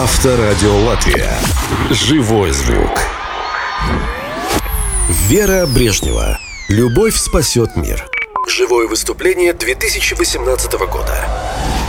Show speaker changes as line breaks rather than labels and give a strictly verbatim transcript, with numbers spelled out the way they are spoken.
Авторадио Латвия. Живой звук. Вера Брежнева. Любовь спасет мир. Живое выступление две тысячи восемнадцатого года.